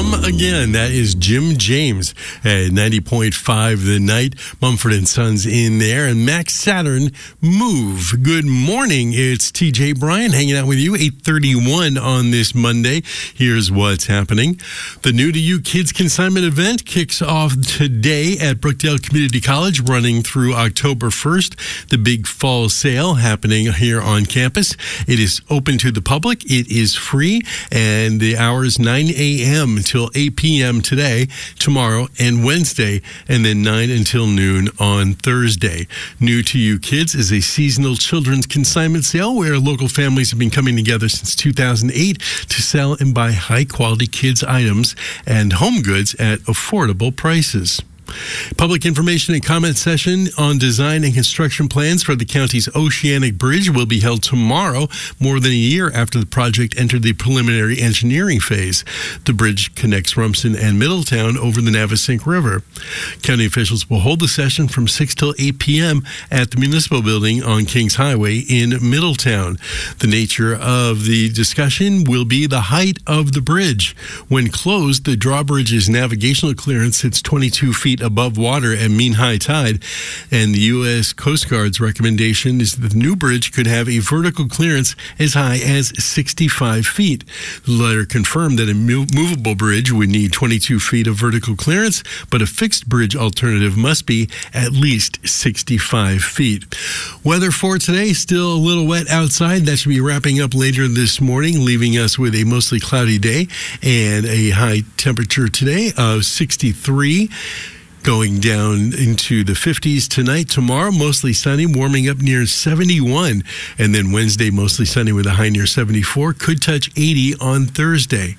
Come Again. That is Jim James at 90.5 The Night. Mumford & Sons in there. And Max Saturn, Move. Good morning. It's TJ Bryan hanging out with you, 8:31 on this Monday. Here's what's happening. The New to You Kids Consignment event kicks off today at Brookdale Community College, running through October 1st. The big fall sale happening here on campus. It is open to the public. It is free, and the hours 9 a.m. until 8 p.m. today, tomorrow, and Wednesday, and then 9 until noon on Thursday. New to You Kids is a seasonal children's consignment sale where local families have been coming together since 2008 to sell and buy high-quality kids' items and home goods at affordable prices. Public information and comment session on design and construction plans for the county's Oceanic Bridge will be held tomorrow, more than a year after the project entered the preliminary engineering phase. The bridge connects Rumson and Middletown over the Navesink River. County officials will hold the session from 6 till 8 p.m. at the Municipal Building on Kings Highway in Middletown. The nature of the discussion will be the height of the bridge. When closed, the drawbridge's navigational clearance sits 22 feet above water at mean high tide, and the U.S. Coast Guard's recommendation is that the new bridge could have a vertical clearance as high as 65 feet. The letter confirmed that a movable bridge would need 22 feet of vertical clearance, but a fixed bridge alternative must be at least 65 feet. Weather for today, still a little wet outside. That should be wrapping up later this morning, leaving us with a mostly cloudy day and a high temperature today of 63. Going down into the 50s tonight. Tomorrow, mostly sunny, warming up near 71. And then Wednesday, mostly sunny with a high near 74. Could touch 80 on Thursday.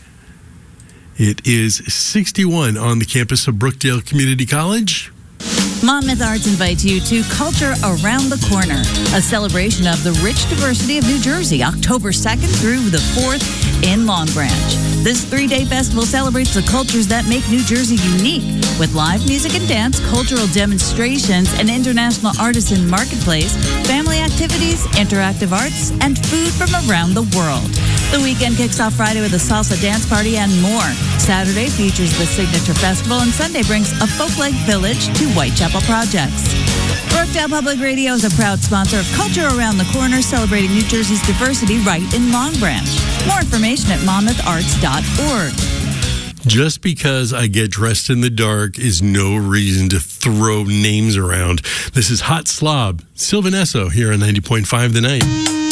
It is 61 on the campus of Brookdale Community College. Monmouth Arts invites you to Culture Around the Corner, a celebration of the rich diversity of New Jersey, October 2nd through the 4th in Long Branch. This 3-day festival celebrates the cultures that make New Jersey unique, with live music and dance, cultural demonstrations, an international artisan marketplace, family activities, interactive arts, and food from around the world. The weekend kicks off Friday with a salsa dance party and more. Saturday features the Signature Festival, and Sunday brings a Folk Lake Village to Whitechapel Projects. Brookdale Public Radio is a proud sponsor of Culture Around the Corner, celebrating New Jersey's diversity right in Long Branch. More information at monmoutharts.org. Just because I get dressed in the dark is no reason to throw names around. This is Hot Slob, Sylvan Esso here on 90.5 The Night.